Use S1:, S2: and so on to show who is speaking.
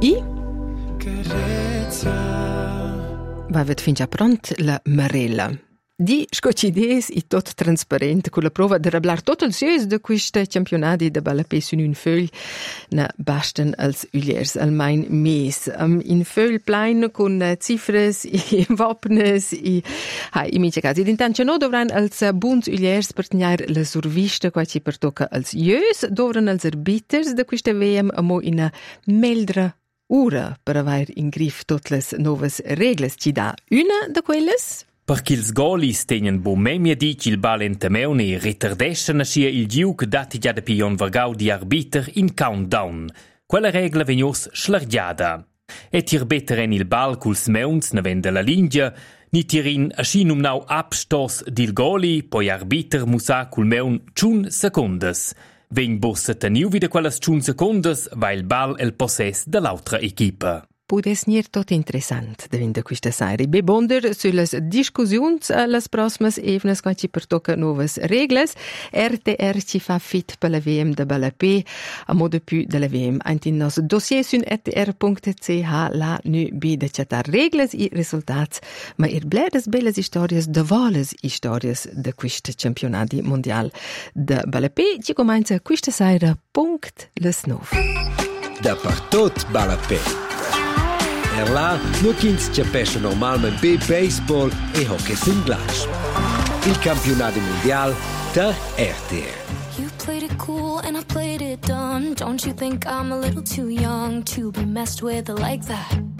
S1: I va vet fin già pront la Marella. Di scocides i tot transparent con la prova de rablar tot il sies de quista campionadi de ballapé sun un fögl na basten als uliers almain mes. In fögl plein con cifres i vopnes i mitja casi. D'intanto no dovran als buns uliers per teniar la survista qua ci pertocca als jös, dovran als arbiters de quista VM amo in meldra ura per aver in grif tot les novas regles. Ci dà una de quelles?
S2: Perché ils golis tenen bo memia dic il bal entameun e retardeschen aschia il giug dati già de pion vargau di arbiter in countdown. Quella regla vegnos schlargiada. E tir betteren il bal culs meuns navenda la lingia, ni tirin aschi numnau abstos dil goli, poi arbiter musa cul meun 1 secundas. Vegn bossa teniu vida quellas 1 secundas, va il bal el possess de l'autra equipa.
S1: Pudes nier tot interessant davinda questa serie. Be bonder sulle discussions las prossimas evnes quan ci pertocca novas regles. RTR ci fa fit per la VM de ballapé a modo più de la VM. Ant in nos dossier sun rtr.ch la nu bi de chatar regles i resultats, ma bledes belles historias de voles historias de quista campionadi mondial de ballapé. Ci comincia questa serie punct les 9.
S3: Da per tot ballapé. Là, nur kins c'appesce normalmente be baseball e hockey sin glas. Il campionato mondiale da RTR.
S4: You played it cool and I played it dumb. Don't you think I'm a little too young to be messed with like that?